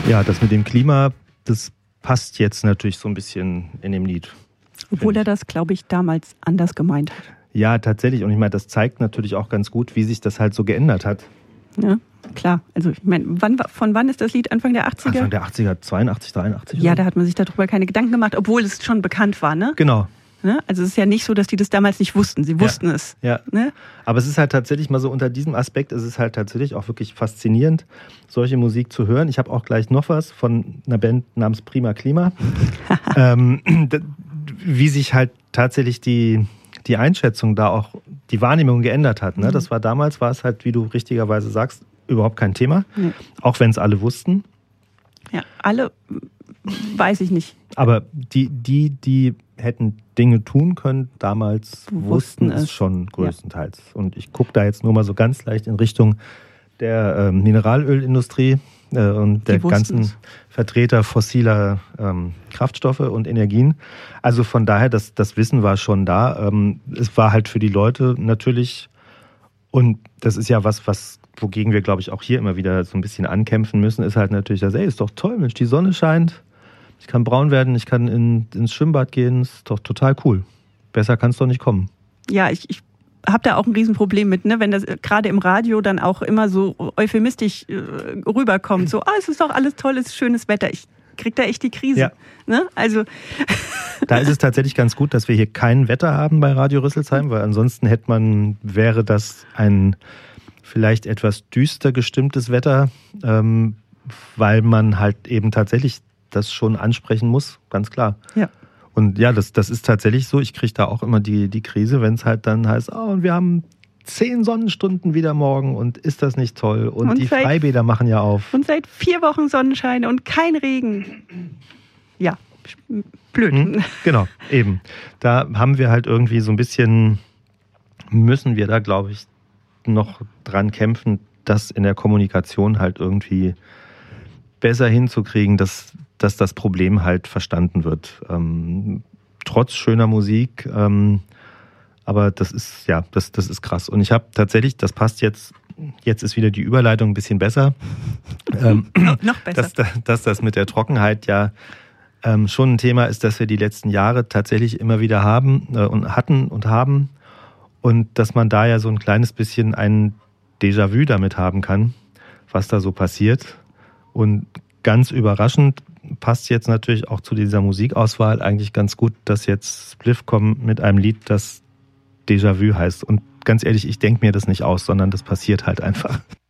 Ja, das mit dem Klima, das passt jetzt natürlich so ein bisschen in dem Lied. Obwohl er das, glaube ich, damals anders gemeint hat. Ja, tatsächlich. Und ich meine, das zeigt natürlich auch ganz gut, wie sich das halt so geändert hat. Ja, klar. Also ich meine, von wann ist das Lied? Anfang der 80er? Anfang der 80er, 82, 83. Ja, da hat man sich darüber keine Gedanken gemacht, obwohl es schon bekannt war, ne? Genau. Ne? Also es ist ja nicht so, dass die das damals nicht wussten. Sie wussten es. Ja. Ne? Aber es ist halt tatsächlich mal so unter diesem Aspekt, es ist halt tatsächlich auch wirklich faszinierend, solche Musik zu hören. Ich habe auch gleich noch was von einer Band namens Prima Klima. Wie sich halt tatsächlich die Einschätzung da auch, die Wahrnehmung geändert hat. Ne? Das war damals, war es halt, wie du richtigerweise sagst, überhaupt kein Thema. Nee. Auch wenn es alle wussten. Ja, alle weiß ich nicht. Aber die hätten Dinge tun können, damals wussten es schon größtenteils. Ja. Und ich gucke da jetzt nur mal so ganz leicht in Richtung der Mineralölindustrie und der ganzen Vertreter fossiler Kraftstoffe und Energien. Also von daher, das Wissen war schon da. Es war halt für die Leute natürlich, und das ist ja was wogegen wir, glaube ich, auch hier immer wieder so ein bisschen ankämpfen müssen, ist halt natürlich das, ist doch toll, Mensch, die Sonne scheint, ich kann braun werden, ich kann ins Schwimmbad gehen, ist doch total cool. Besser kann es doch nicht kommen. Ja, ich habe da auch ein Riesenproblem mit, ne? Wenn das gerade im Radio dann auch immer so euphemistisch rüberkommt, so, es ist doch alles tolles, schönes Wetter. Ich kriege da echt die Krise. Ja. Ne? Also da ist es tatsächlich ganz gut, dass wir hier kein Wetter haben bei Radio Rüsselsheim, weil ansonsten wäre das ein vielleicht etwas düster gestimmtes Wetter, weil man halt eben tatsächlich das schon ansprechen muss, ganz klar. Ja. Und ja, das ist tatsächlich so. Ich kriege da auch immer die Krise, wenn es halt dann heißt, und wir haben 10 Sonnenstunden wieder morgen und ist das nicht toll? Und die Freibäder machen ja auf. Und seit 4 Wochen Sonnenschein und kein Regen. Ja, blöd. Genau, eben. Da haben wir halt irgendwie so ein bisschen, müssen wir da, glaube ich, noch dran kämpfen, das in der Kommunikation halt irgendwie besser hinzukriegen, dass das Problem halt verstanden wird. Trotz schöner Musik, aber das ist krass. Und ich habe tatsächlich, das passt jetzt ist wieder die Überleitung ein bisschen besser. Noch besser. Dass das mit der Trockenheit ja schon ein Thema ist, das wir die letzten Jahre tatsächlich immer wieder haben und hatten und haben. Und dass man da ja so ein kleines bisschen ein Déjà-vu damit haben kann, was da so passiert. Und ganz überraschend passt jetzt natürlich auch zu dieser Musikauswahl eigentlich ganz gut, dass jetzt Spliff kommt mit einem Lied, das Déjà-vu heißt. Und ganz ehrlich, ich denke mir das nicht aus, sondern das passiert halt einfach.